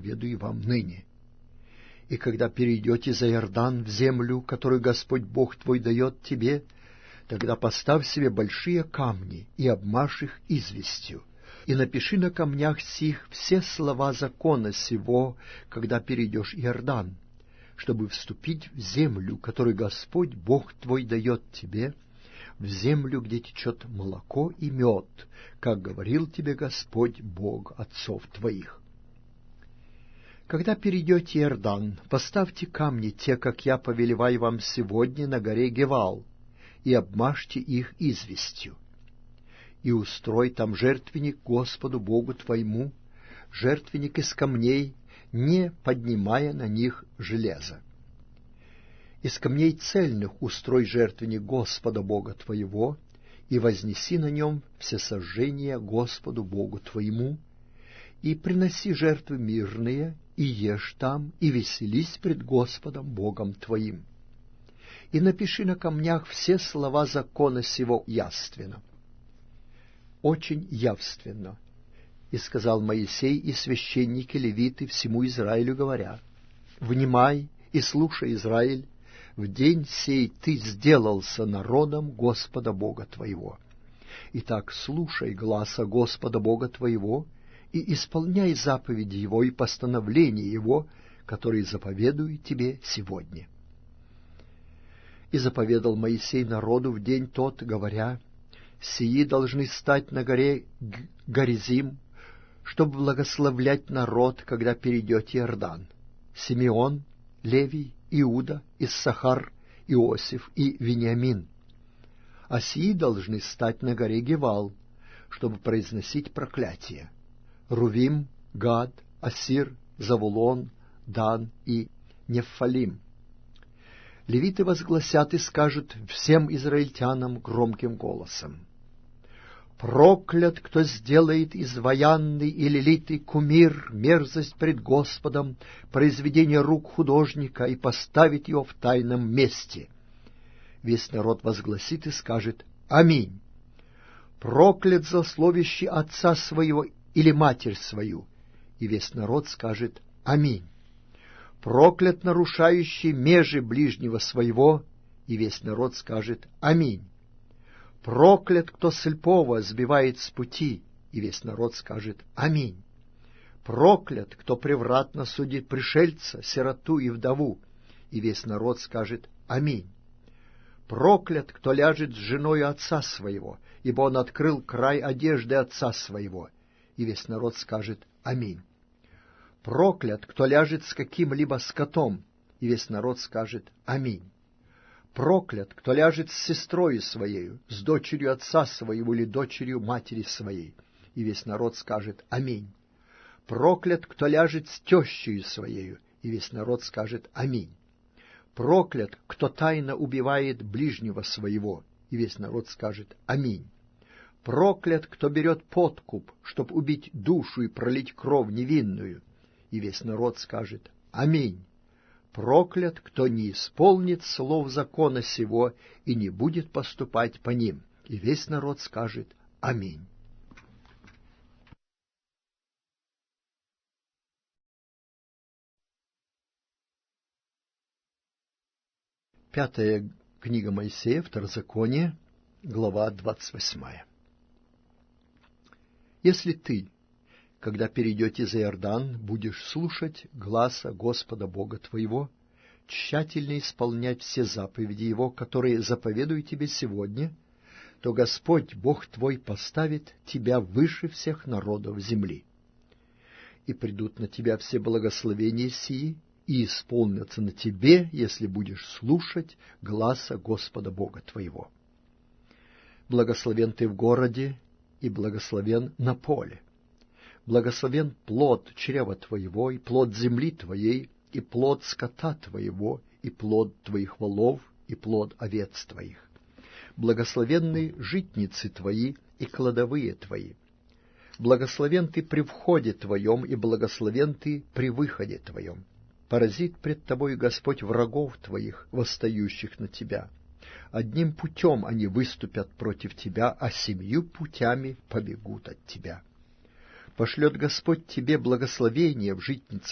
заповедую вам ныне. И когда перейдете за Иордан в землю, которую Господь Бог твой дает тебе, тогда поставь себе большие камни и обмажь их известью, и напиши на камнях сих все слова закона сего, когда перейдешь Иордан, чтобы вступить в землю, которую Господь Бог твой дает тебе, в землю, где течет молоко и мед, как говорил тебе Господь Бог отцов твоих. Когда перейдете Иордан, поставьте камни те, как я повелеваю вам сегодня на горе Гевал, и обмажьте их известью. И устрой там жертвенник Господу Богу твоему, жертвенник из камней, не поднимая на них железа. Из камней цельных устрой жертвенник Господа Бога твоего, и вознеси на нем всесожжения Господу Богу твоему, и приноси жертвы мирные, и ешь там, и веселись пред Господом Богом твоим. И напиши на камнях все слова закона сего явственно. Очень явственно. И сказал Моисей и священники левиты всему Израилю, говоря: «Внимай и слушай, Израиль, в день сей ты сделался народом Господа Бога твоего. Итак, слушай гласа Господа Бога твоего, и исполняй заповеди Его и постановления Его, которые заповедую тебе сегодня». И заповедал Моисей народу в день тот, говоря: «Сии должны стать на горе Горизим, чтобы благословлять народ, когда перейдете Иордан: Симеон, Левий, Иуда, Иссахар, Иосиф и Вениамин. А сии должны стать на горе Гевал, чтобы произносить проклятие: Рувим, Гад, Ассир, Завулон, Дан и Неффалим. Левиты возгласят и скажут всем израильтянам громким голосом: проклят, кто сделает изваянный или литый кумир, мерзость пред Господом, произведение рук художника, и поставит его в тайном месте. Весь народ возгласит и скажет: аминь. Проклят злословящий отца своего или матерь свою, и весь народ скажет: аминь. Проклят нарушающий межи ближнего своего, и весь народ скажет: аминь. Проклят, кто слепого сбивает с пути, и весь народ скажет: аминь. Проклят, кто превратно судит пришельца, сироту и вдову, и весь народ скажет: аминь. Проклят, кто ляжет с женою отца своего, ибо он открыл край одежды отца своего, и весь народ скажет: аминь. Проклят, кто ляжет с каким-либо скотом, и весь народ скажет: аминь. Проклят, кто ляжет с сестрою своею, с дочерью отца своего или дочерью матери своей, и весь народ скажет: аминь. Проклят, кто ляжет с тещею своею, и весь народ скажет: аминь. Проклят, кто тайно убивает ближнего своего, и весь народ скажет: аминь. Проклят, кто берет подкуп, чтоб убить душу и пролить кровь невинную, и весь народ скажет: аминь. Проклят, кто не исполнит слов закона сего и не будет поступать по ним, и весь народ скажет: аминь. Пятая книга Моисея, Второзаконие, глава 28. Если ты, когда перейдете за Иордан, будешь слушать гласа Господа Бога твоего, тщательно исполнять все заповеди Его, которые заповедую тебе сегодня, то Господь Бог твой поставит тебя выше всех народов земли. И придут на тебя все благословения сии, и исполнятся на тебе, если будешь слушать гласа Господа Бога твоего. Благословен ты в городе, и благословен на поле. Благословен плод чрева твоего, и плод земли твоей, и плод скота твоего, и плод твоих волов, и плод овец твоих. Благословенны житницы твои и кладовые твои. Благословен ты при входе твоем, и благословен ты при выходе твоем. Поразит пред тобой Господь врагов твоих, восстающих на тебя. Одним путем они выступят против тебя, а 7 путями побегут от тебя. Пошлет Господь тебе благословение в житнице